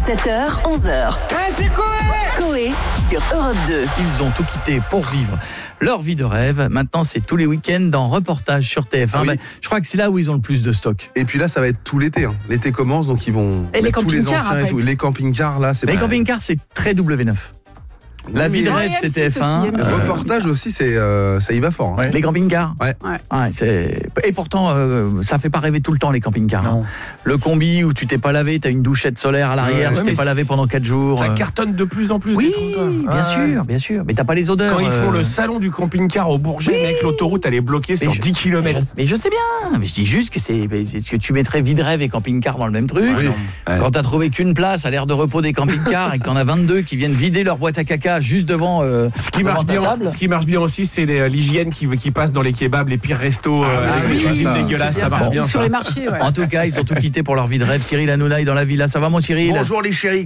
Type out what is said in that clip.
7h, 11h. C'est Coé sur Europe 2. Ils ont tout quitté pour vivre leur vie de rêve. Maintenant, c'est tous les week-ends dans reportage sur TF1. Ah oui. Je crois que c'est là où ils ont le plus de stock. Et puis là, ça va être tout l'été. L'été commence, donc ils vont Et les mettre tous les camping-cars, anciens et après. tout. Les camping-cars, là, c'est Les pas... camping-cars, c'est très W9. La vie de rêve, c'est M6 TF1. aussi, Le reportage aussi, ça y va fort. Les camping-cars. Ouais. Et pourtant, ça fait pas rêver tout le temps, les camping-cars. Non. Le combi où tu t'es pas lavé, t'as une douchette solaire à l'arrière, Ouais, tu t'es mais pas lavé pendant 4 jours. Ça cartonne de plus en plus. Oui, des trucs, quoi. bien sûr, bien sûr. Mais t'as pas les odeurs. Quand ils font le salon du camping-car au Bourget, mec, l'autoroute elle est bloquée sur 10 km. Mais je sais bien. Mais je dis juste que c'est que tu mettrais vie de rêve et camping-car dans le même truc. Oui. Quand t'as trouvé qu'une place à l'aire de repos des camping-cars et que t'en as 22 qui viennent vider leur boîte à caca juste devant. Ce qui marche bien aussi, c'est l'hygiène qui passe dans les kebabs, les pires restos, les oui, cuisines ça. dégueulasses, C'est ça bien marche ça. bien. Sur ça. les marchés, ouais. En tout cas, ils ont tout quitté pour leur vie de rêve. Cyril Hanouna est dans la villa. Ça va, mon Cyril? Bonjour les chéris.